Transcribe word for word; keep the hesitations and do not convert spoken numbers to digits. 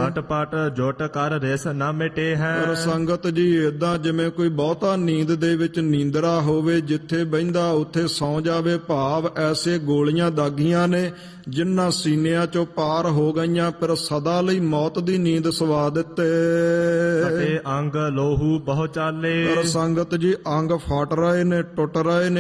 ਪਟ ਪਟ ਜੁਟ ਕਰ ਰਿਸ ਨਾ ਮਿਟੇ ਹੈ। ਪਰ ਸੰਗਤ ਜੀ ਏਦਾਂ ਜਿਵੇਂ ਕੋਈ ਬਹੁਤਾ ਨੀਂਦ ਦੇ ਵਿੱਚ ਨੀਂਦਰਾ ਹੋਵੇ, ਜਿੱਥੇ ਬਹਿੰਦਾ ਉੱਥੇ ਸੌ ਜਾਵੇ, ਭਾਵ ਐਸੇ ਗੋਲੀਆਂ ਦਾਗੀਆਂ ਨੇ ਜਿਨ੍ਹਾਂ ਸੀਨਿਆਂ ਚੋਂ ਪਾਰ ਹੋ ਗਈਆਂ, ਪਰ ਸਦਾ ਲਈ ਮੌਤ ਦੀ ਨੀਂਦ ਸਵਾ ਦਿੱਤੇ। ਫਟੇ ਅੰਗ ਲੋਹੂ ਬਹੁ ਚਾਲੇ। ਪਰ ਸੰਗਤ ਜੀ ਅੰਗ ਫਟ ਰਹੇ ਨੇ, ਟੁੱਟ ਰਹੇ ਨੇ,